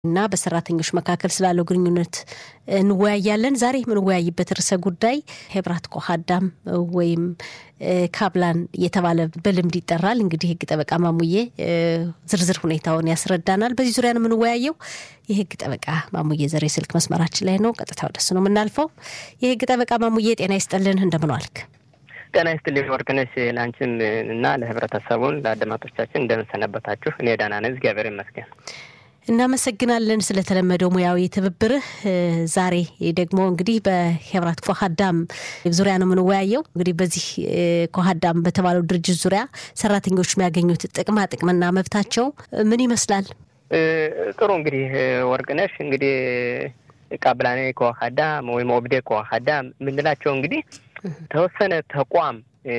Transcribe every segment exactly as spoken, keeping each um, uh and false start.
እና በሰራተኞች መካከል ስላለው ግንኙነት እንወያያለን። ዛሬ ምን ወያይበት ርዕሰ ጉዳይ ሄብራት ኮሃዳም ወይም ካብላን የተባለ በልምድ ይጠራል። እንግዲህ ህግ ጠበቃ ማሙዬ ዝርዝር ሁኔታውን ያስረዳናል። በዚህ ዙሪያ ነው ምን ወያየው። የህግ ጠበቃ ማሙዬ ዘሬ ስልክ መስመራችን ላይ ነው። ቀጥታ ወደሱ ነው የምናልፈው። የህግ ጠበቃ ማሙዬ ጤና ይስጥልን፣ እንደምን ዋልክ? ጤና ይስጥልኝ ወርቅነሽ፣ ላንቺም እና ለህብረተሰቡን ለአድማጮቻችን እንደምን ሰነበታችሁ? እኔ ደህና ነኝ፣ እግዚአብሔር ይመስገን። እናመሰግናለን ስለተለመደው ሙያዊ ትብብርህ። ዛሬ ደግሞ እንግዲህ በሄብራት ኮሃዳም ዙሪያ ነው የምንወያየው። እንግዲህ በዚህ ኮሃዳም በተባለው ድርጅት ዙሪያ ሰራተኞች የሚያገኙት ጥቅማ ጥቅምና መብታቸው ምን ይመስላል? ጥሩ እንግዲህ ወርቅነሽ፣ እንግዲህ ካብላኔ ኮሃዳም ወይም ኦብዴ ኮሃዳም ምንላቸው እንግዲህ ተወሰነ ተቋም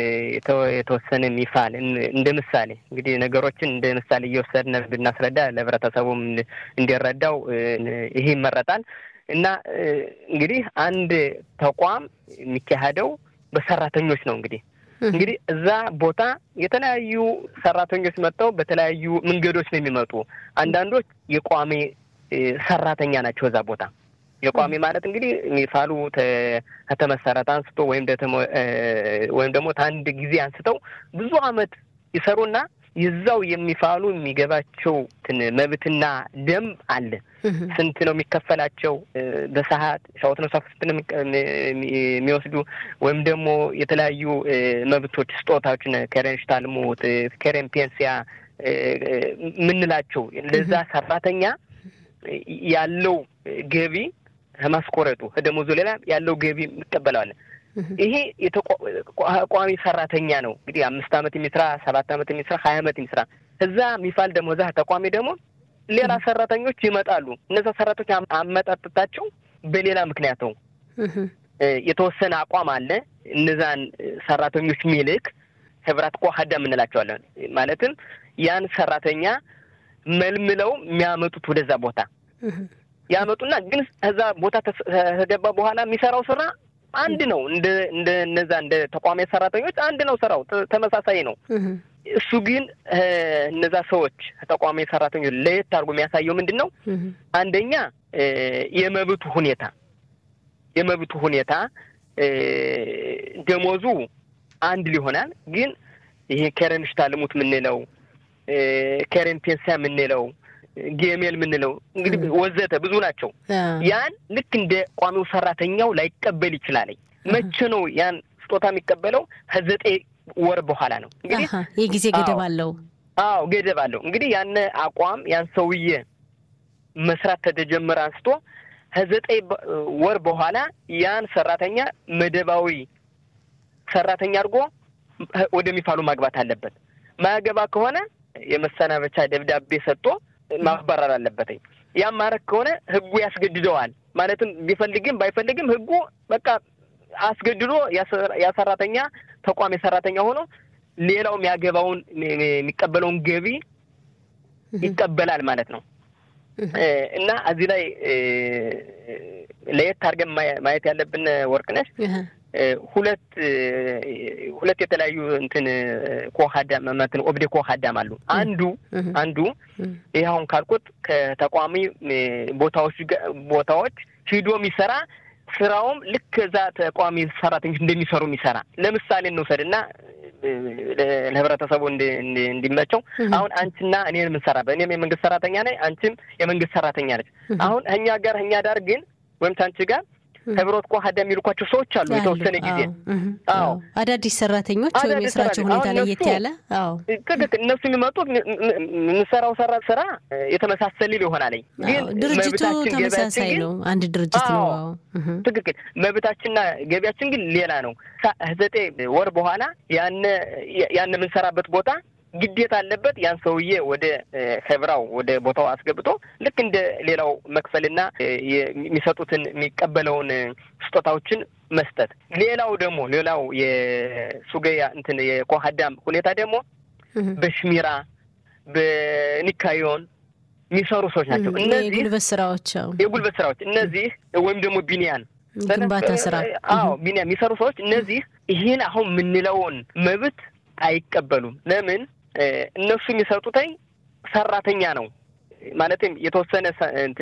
የተወሰነ ሚፋል እንደ ምሳሌ እንግዲህ ነገሮችን እንደ ምሳሌ እየወሰድን ብናስረዳ ለህብረተሰቡም እንዲረዳው ይሄ ይመረጣል። እና እንግዲህ አንድ ተቋም የሚካሄደው በሰራተኞች ነው። እንግዲህ እንግዲህ እዛ ቦታ የተለያዩ ሰራተኞች መጥተው በተለያዩ መንገዶች ነው የሚመጡ። አንዳንዶች የቋሚ ሰራተኛ ናቸው እዛ ቦታ። የቋሚ ማለት እንግዲህ ሚፋሉ ከተመሰረተ አንስቶ ወይም ደግሞ ወይም ደግሞ ታንድ ጊዜ አንስተው ብዙ አመት ይሰሩና ይዛው የሚፋሉ የሚገባቸው መብትና ደንብ አለ። ስንት ነው የሚከፈላቸው በሰዓት ሻውት ነው ሳፍስት ነው የሚወስዱ ወይም ደግሞ የተለያዩ መብቶች ስጦታዎች ከረንሽታልሞት ከረን ፔንሲያ ምንላቸው ለዛ ሰራተኛ ያለው ገቢ ከማስቆረጡ ከደሞዙ ሌላ ያለው ገቢ ይቀበላል። ይሄ የተቋሚ ሰራተኛ ነው። እንግዲህ አምስት አመት የሚስራ ሰባት አመት የሚስራ ሀያ አመት የሚስራ እዛ ሚፋል ደግሞ እዛ ተቋሚ ደግሞ ሌላ ሰራተኞች ይመጣሉ። እነዛ ሰራተኞች አመጣጣቸው በሌላ ምክንያት ነው። የተወሰነ አቋም አለ። እነዛን ሰራተኞች ሚልክ ሄብራት ኮሃዳም እንላቸዋለን። ማለትም ያን ሰራተኛ መልምለው የሚያመጡት ወደዛ ቦታ ያመጡና ግን እዛ ቦታ ተገባ በኋላ የሚሰራው ስራ አንድ ነው። እንደ እንደ እነዛ እንደ ተቋሚ ሰራተኞች አንድ ነው፣ ስራው ተመሳሳይ ነው። እሱ ግን እነዛ ሰዎች ተቋሚ ሰራተኞች ለየት አድርጎ የሚያሳየው ምንድነው? አንደኛ የመብቱ ሁኔታ የመብቱ ሁኔታ ደሞዙ አንድ ሊሆናል። ግን ይሄ ከረንሽታልሙት ምንለው ከረን ፔንሲያ ምንለው ጌሜል ምንለው እንግዲህ ወዘተ ብዙ ናቸው። ያን ልክ እንደ ቋሚው ሰራተኛው ላይቀበል ይችላል። መቼ ነው ያን ስጦታ የሚቀበለው? ከዘጠኝ ወር በኋላ ነው። እንግዲህ የጊዜ ገደብ አለው። አዎ ገደብ አለው። እንግዲህ ያን አቋም ያን ሰውዬ መስራት ተጀመረ አንስቶ ከዘጠኝ ወር በኋላ ያን ሰራተኛ መደባዊ ሰራተኛ አድርጎ ወደሚፋሉ ማግባት አለበት። ማያገባ ከሆነ የመሰናበቻ ደብዳቤ ሰጥቶ ማባረር አለበት። ያን ማረክ ከሆነ ህጉ ያስገድደዋል። ማለትም ቢፈልግም ባይፈልግም ህጉ በቃ አስገድዶ ያሰራተኛ ተቋም የሰራተኛ ሆኖ ሌላው የሚያገባውን የሚቀበለውን ገቢ ይቀበላል ማለት ነው። እና እዚህ ላይ ለየት አድርገን ማየት ያለብን ወርቅነሽ ሁለት ሁለት የተለያዩ እንትን ኮሃዳም ማለት ነው ኦብዴ ኮሃዳም አሉ። አንዱ አንዱ ይሄውን ካልኩት ከተቋሚ ቦታዎች ቦታዎች ሂዶ የሚሰራ ስራውም ልክ እዛ ተቋሚ ሰራተኞች እንደሚሰሩ የሚሰራ ለምሳሌ እንውሰድና ለህብረተሰቡ እንዲመቸው አሁን አንቺና እኔን የምንሰራበት እኔም የመንግስት ሰራተኛ ነኝ፣ አንቺም የመንግስት ሰራተኛ ነች። አሁን እኛ ጋር እኛ ዳር ግን ወይም ታንቺ ጋር ሄብራት ኮሃዳም የሚልኳቸው ሰዎች አሉ። የተወሰነ ጊዜ አዎ አዳዲስ ሰራተኞች ወይ የስራቸው ሁኔታ ላይ የታለ አዎ ትክክል እነሱ የሚመጡት ምንሰራው ሰራ ስራ የተመሳሰለ ይሆናል። ግን ድርጅቱ ተመሳሳይ ነው፣ አንድ ድርጅት ነው። አዎ ትክክል መብታችንና ገቢያችን ግን ሌላ ነው። ዘጠኝ ወር በኋላ ያን ያን ምንሰራበት ቦታ ግዴታ አለበት ያን ሰውዬ ወደ ሄብራው ወደ ቦታው አስገብቶ ልክ እንደ ሌላው መክፈልና የሚሰጡትን የሚቀበለውን ስጦታዎችን መስጠት። ሌላው ደግሞ ሌላው የሱገያ እንትን የኮሃዳም ሁኔታ ደግሞ በሽሚራ በኒካዮን የሚሰሩ ሰዎች ናቸው። እነዚህ የጉልበት ስራዎች የጉልበት ስራዎች እነዚህ ወይም ደግሞ ቢኒያን ግንባታ ስራ አዎ ቢኒያን የሚሰሩ ሰዎች እነዚህ ይሄን አሁን ምንለውን መብት አይቀበሉም። ለምን? እነሱ የሚሰጡት ሰራተኛ ነው ማለትም የተወሰነ